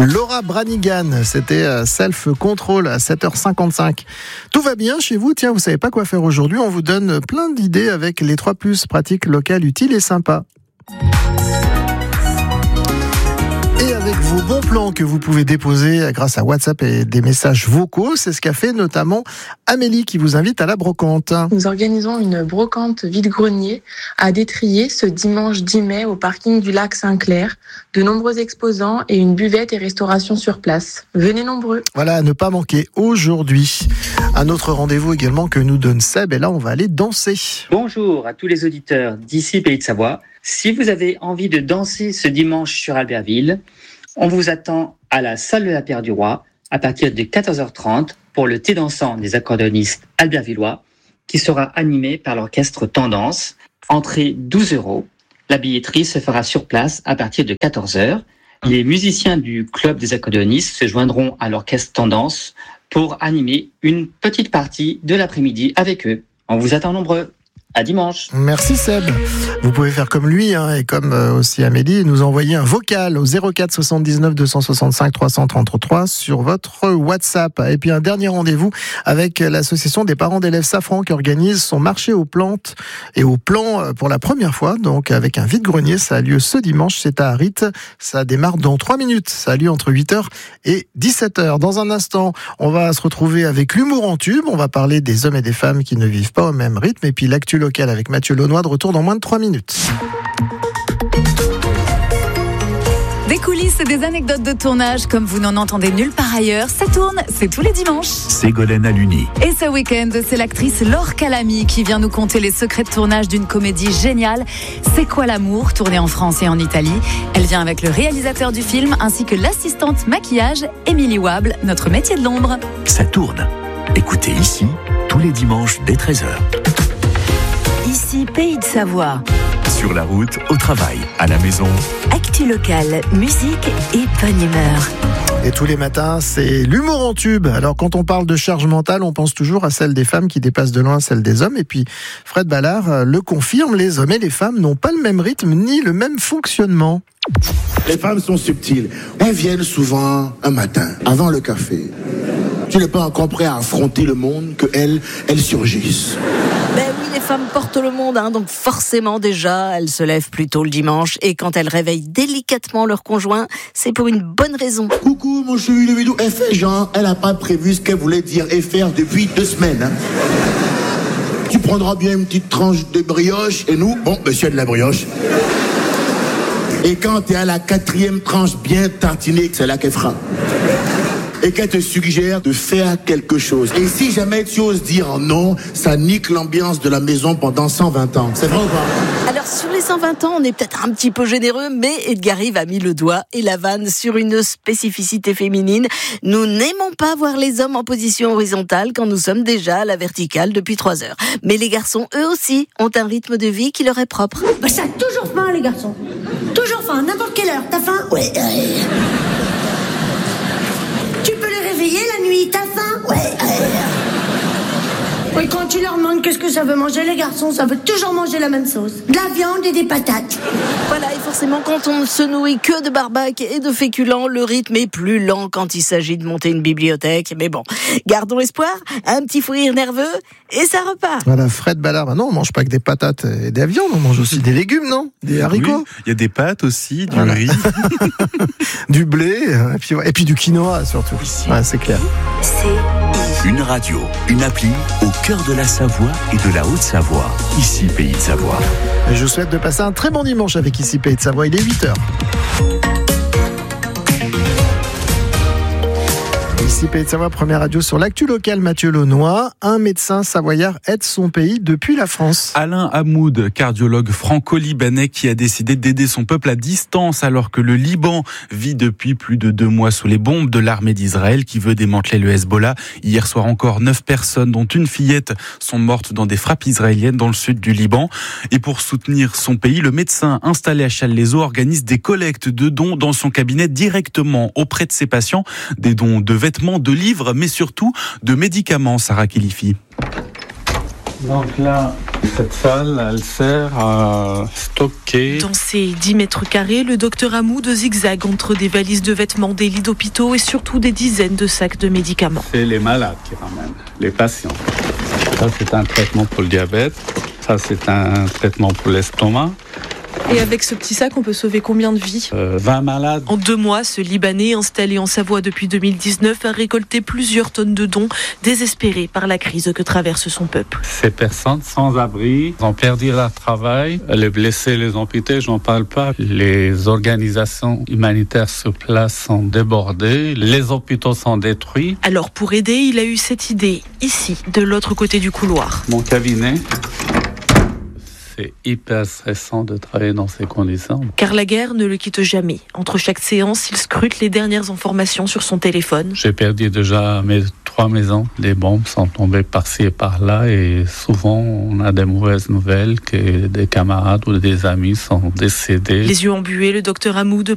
Laura Branigan, c'était Self Control à 7h55. Tout va bien chez vous? Tiens, vous savez pas quoi faire aujourd'hui? On vous donne plein d'idées avec les 3+, pratiques locales, utiles et sympas. Et avec vos bons plans que vous pouvez déposer grâce à WhatsApp et des messages vocaux, c'est ce qu'a fait notamment Amélie qui vous invite à la brocante. Nous organisons une brocante vide-grenier à Détrier ce dimanche 10 mai au parking du lac Saint-Clair. De nombreux exposants et une buvette et restauration sur place. Venez nombreux. Voilà, à ne pas manquer aujourd'hui. Un autre rendez-vous également que nous donne Seb, et là on va aller danser. Bonjour à tous les auditeurs d'ici Pays de Savoie. Si vous avez envie de danser ce dimanche sur Albertville, on vous attend à la salle de la Pierre du Roi à partir de 14h30 pour le thé dansant des accordéonistes albertvillois qui sera animé par l'orchestre Tendance. Entrée 12 €. La billetterie se fera sur place à partir de 14h. Les musiciens du club des accordéonistes se joindront à l'orchestre Tendance pour animer une petite partie de l'après-midi avec eux. On vous attend nombreux. À dimanche. Merci Seb. Vous pouvez faire comme lui et comme aussi Amélie et nous envoyer un vocal au 04 79 265 333 sur votre WhatsApp. Et puis un dernier rendez-vous avec l'association des parents d'élèves Safran qui organise son marché aux plantes et aux plants pour la première fois. Donc avec un vide-grenier, ça a lieu ce dimanche, c'est à Harit. Ça démarre dans 3 minutes. Ça a lieu entre 8h et 17h. Dans un instant, on va se retrouver avec l'humour en tube. On va parler des hommes et des femmes qui ne vivent pas au même rythme. Et puis l'actu local avec Mathieu Launois, de retour dans moins de 3 minutes. Des coulisses et des anecdotes de tournage comme vous n'en entendez nulle part ailleurs. Ça tourne, c'est tous les dimanches. Ségolène Aluni. Et ce week-end, c'est l'actrice Laure Calamy qui vient nous conter les secrets de tournage d'une comédie géniale. C'est quoi l'amour, tournée en France et en Italie. Elle vient avec le réalisateur du film ainsi que l'assistante maquillage Émilie Wable, notre métier de l'ombre. Ça tourne. Écoutez ici, tous les dimanches dès 13h. Ici, Pays de Savoie. Sur la route, au travail, à la maison. Actu locale, musique et bonne humeur. Et tous les matins, c'est l'humour en tube. Alors quand on parle de charge mentale, on pense toujours à celle des femmes qui dépasse de loin celle des hommes. Et puis Fred Ballard le confirme, les hommes et les femmes n'ont pas le même rythme ni le même fonctionnement. Les femmes sont subtiles. Elles viennent souvent un matin, avant le café. Tu n'es pas encore prêt à affronter le monde que elles surgissent. Ben oui, les femmes portent le monde, donc forcément déjà, elles se lèvent plus tôt le dimanche. Et quand elles réveillent délicatement leur conjoint, c'est pour une bonne raison. Coucou mon chéri de vidéo, elle fait genre, elle n'a pas prévu ce qu'elle voulait dire et faire depuis 2 semaines. Tu prendras bien une petite tranche de brioche et nous, bon, monsieur de la brioche. Et quand t'es à la 4e tranche bien tartinée, c'est là qu'elle frappe. Et qu'elle te suggère de faire quelque chose. Et si jamais tu oses dire non, ça nique l'ambiance de la maison pendant 120 ans. C'est vrai ou pas? Alors sur les 120 ans, on est peut-être un petit peu généreux, mais Edgar Yves a mis le doigt et la vanne sur une spécificité féminine. Nous n'aimons pas voir les hommes en position horizontale quand nous sommes déjà à la verticale depuis 3 heures. Mais les garçons, eux aussi, ont un rythme de vie qui leur est propre. Bah ça a toujours faim les garçons. Toujours faim, n'importe quelle heure. T'as faim? Ouais. Tu peux les réveiller la nuit, t'as faim? Ouais. Oui, quand tu leur demandes qu'est-ce que ça veut manger, les garçons, ça veut toujours manger la même sauce. De la viande et des patates. Voilà, et forcément, quand on ne se nourrit que de barbac et de féculents, le rythme est plus lent quand il s'agit de monter une bibliothèque. Mais bon, gardons espoir, un petit fou rire nerveux, et ça repart. Voilà, Fred Ballard, non, on mange pas que des patates et des viandes, on mange aussi des légumes, non? Des haricots? Oui, il y a des pâtes aussi, du riz. Du blé, et puis du quinoa surtout. Ouais, c'est clair. C'est une radio, une appli au cœur de la Savoie et de la Haute-Savoie. Ici, Pays de Savoie. Et je vous souhaite de passer un très bon dimanche avec Ici Pays de Savoie. Il est 8h. Ici Pays de Savoie, première radio sur l'actu locale. Mathieu Launois, un médecin savoyard aide son pays depuis la France. Alain Hamoud, cardiologue franco-libanais qui a décidé d'aider son peuple à distance alors que le Liban vit depuis plus de 2 mois sous les bombes de l'armée d'Israël qui veut démanteler le Hezbollah. Hier soir encore, 9 personnes, dont une fillette, sont mortes dans des frappes israéliennes dans le sud du Liban. Et pour soutenir son pays, le médecin installé à Challes-les-Eaux organise des collectes de dons dans son cabinet directement auprès de ses patients. Des dons de vêtements, de livres, mais surtout de médicaments, Sarah Kilifi. Donc là, cette salle, elle sert à stocker. Dans ces 10 mètres carrés, le docteur Hamoud zigzague entre des valises de vêtements, des lits d'hôpitaux et surtout des dizaines de sacs de médicaments. C'est les malades qui ramènent, les patients. Ça, c'est un traitement pour le diabète. Ça, c'est un traitement pour l'estomac. Et avec ce petit sac, on peut sauver combien de vies ? 20 malades. En 2 mois, ce Libanais, installé en Savoie depuis 2019, a récolté plusieurs tonnes de dons, désespéré par la crise que traverse son peuple. Ces personnes sans abri ont perdu leur travail. Les blessés, les amputés, j'en parle pas. Les organisations humanitaires sur place sont débordées. Les hôpitaux sont détruits. Alors pour aider, il a eu cette idée, ici, de l'autre côté du couloir. Mon cabinet. C'est hyper stressant de travailler dans ces conditions. Car la guerre ne le quitte jamais. Entre chaque séance, il scrute les dernières informations sur son téléphone. J'ai perdu déjà mes 3 maisons. Les bombes sont tombées par-ci et par-là et souvent on a des mauvaises nouvelles que des camarades ou des amis sont décédés. Les yeux embués, le docteur Hamoud